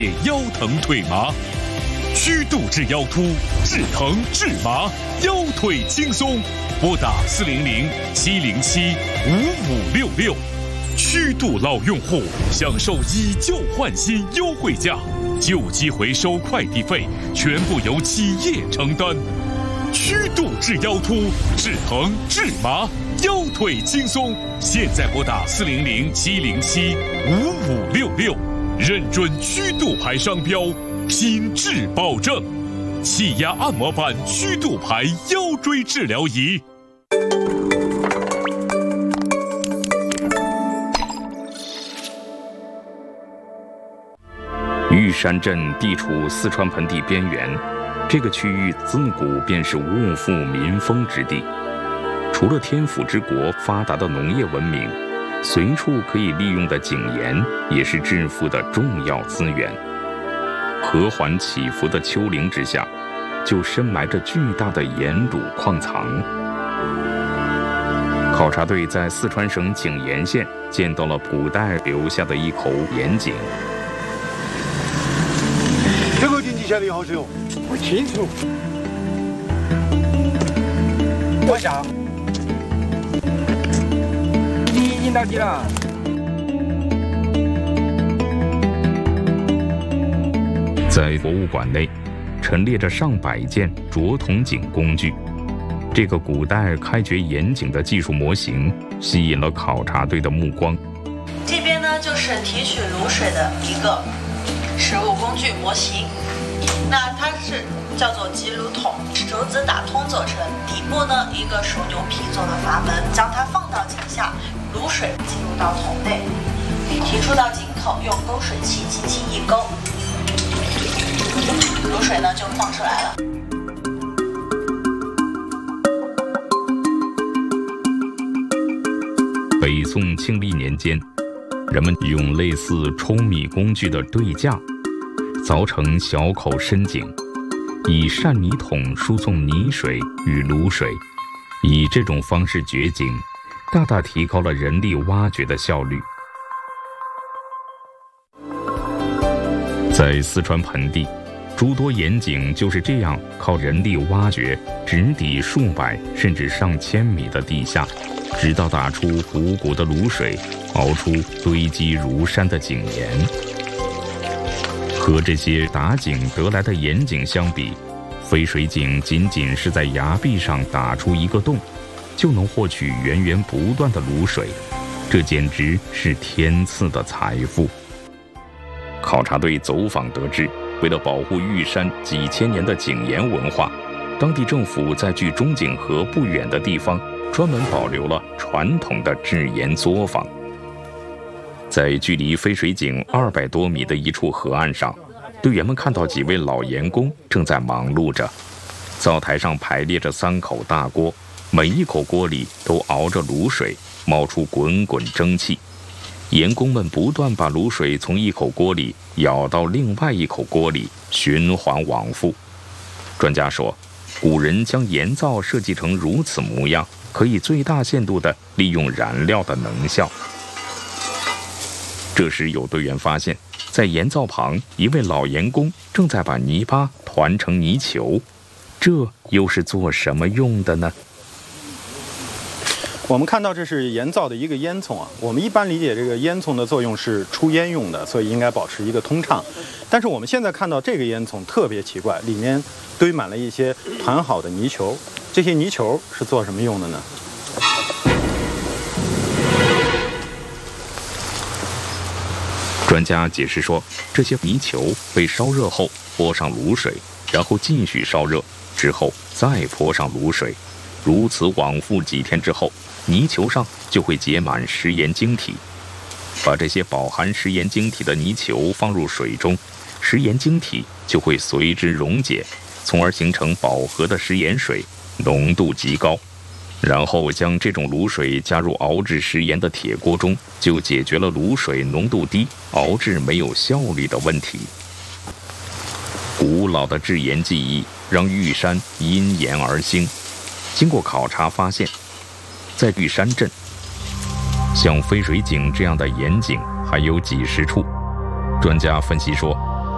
腰疼腿麻，虚度至腰突，治疼治麻，腰腿轻松。拨打400-707-5566，虚度老用户享受以旧换新优惠价，旧机回收快递费全部由企业承担。虚度治腰突，治疼治麻，腰腿轻松。现在拨打400-707-5566，认准虚度牌商标，品质保证。气压按摩板虚度牌腰椎治疗仪。 玉山镇地处四川盆地边缘，这个区域自古便是物富民丰之地。除了天府之国发达的农业文明，随处可以利用的井盐也是致富的重要资源。和缓起伏的丘陵之下，就深埋着巨大的盐卤矿藏。考察队在四川省井盐县见到了古代留下的一口盐井。 这个井你晓得有好深哦？ 不清楚。 往下。 你已经到底了。 在博物馆内，陈列着上百件琢铜井工具。这个古代开掘盐井的技术模型吸引了考察队的目光。 这边呢，就是提取卤水的一个实物工具模型。那它是叫做集卤桶，轴子打通做成，底部呢一个手牛皮做的阀门，将它放到井下，卤水进入到桶内，提出到井口，用勾水器轻轻一勾，卤水呢就放出来了。 北宋庆历年间，人们用类似舂米工具的对架凿成小口深井，以扇泥桶输送泥水与卤水，以这种方式掘井，大大提高了人力挖掘的效率。在四川盆地，诸多盐井就是这样靠人力挖掘，直抵数百甚至上千米的地下，直到打出汩汩的卤水，熬出堆积如山的井盐。和这些打井得来的盐井相比，飞水井仅仅是在崖壁上打出一个洞，就能获取源源不断的卤水，这简直是天赐的财富。考察队走访得知，为了保护玉山几千年的井盐文化，当地政府在距中井河不远的地方专门保留了传统的制盐作坊。在距离飞水井200多米的一处河岸上，队员们看到几位老盐工正在忙碌着。灶台上排列着3口大锅，每一口锅里都熬着卤水，冒出滚滚蒸汽。盐工们不断把卤水从一口锅里舀到另外一口锅里，循环往复。专家说，古人将盐灶设计成如此模样，可以最大限度地利用燃料的能效。这时有队员发现，在盐灶旁，一位老盐工正在把泥巴团成泥球，这又是做什么用的呢？ 我们看到这是盐灶的一个烟囱啊。我们一般理解这个烟囱的作用是出烟用的，所以应该保持一个通畅。但是我们现在看到这个烟囱特别奇怪，里面堆满了一些团好的泥球。这些泥球是做什么用的呢？专家解释说，这些泥球被烧热后泼上卤水，然后继续烧热，之后再泼上卤水，如此往复几天之后，泥球上就会结满食盐晶体。把这些饱含食盐晶体的泥球放入水中，食盐晶体就会随之溶解，从而形成饱和的食盐水，浓度极高。然后将这种卤水加入熬制食盐的铁锅中，就解决了卤水浓度低、熬制没有效率的问题。古老的制盐技艺让玉山因盐而兴。经过考察发现，在玉山镇，像飞水井这样的盐井还有几十处。专家分析说，